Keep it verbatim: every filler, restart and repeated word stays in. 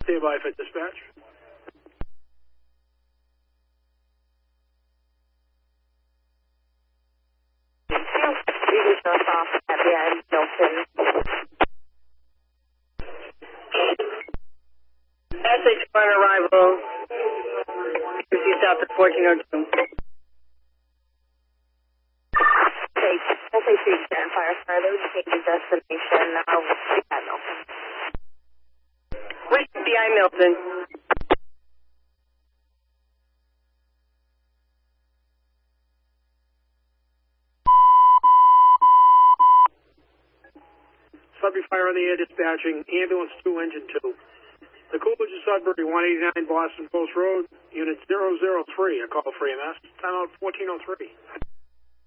stand by for dispatch. Reduce us off at the end, Milton. S H one arrival. Received out to fourteen oh two. Okay, S H three Karen Fire Star, they would change the destination. Now, yeah, Milton. Where's the I, Milton? Sudbury Fire on the air dispatching, ambulance two, engine two. The Coolidge of Sudbury, one eighty-nine Boston Post Road, unit zero zero three, a call for E M S, timeout fourteen oh three.